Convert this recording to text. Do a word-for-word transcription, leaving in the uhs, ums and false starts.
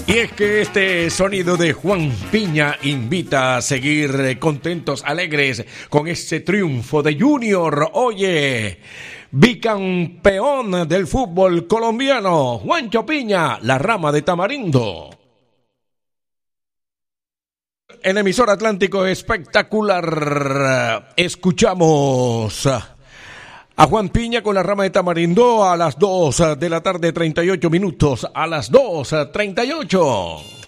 Y es que este sonido de Juan Piña invita a seguir contentos, alegres con este triunfo de Junior. Oye, bicampeón del fútbol colombiano, Juancho Piña, la rama de Tamarindo. En emisor Atlántico espectacular, escuchamos a Juan Piña con la rama de Tamarindo a las dos de la tarde, treinta y ocho minutos, a las dos treinta y ocho.